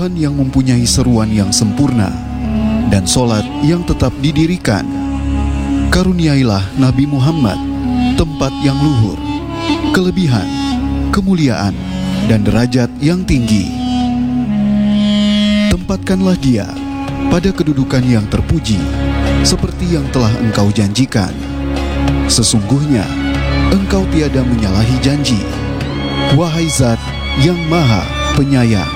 Tuhan yang mempunyai seruan yang sempurna dan solat yang tetap didirikan. Karuniailah Nabi Muhammad tempat yang luhur, kelebihan, kemuliaan, dan derajat yang tinggi. Tempatkanlah dia pada kedudukan yang terpuji, seperti yang telah engkau janjikan. Sesungguhnya engkau tiada menyalahi janji, wahai Zat yang Maha Penyayang.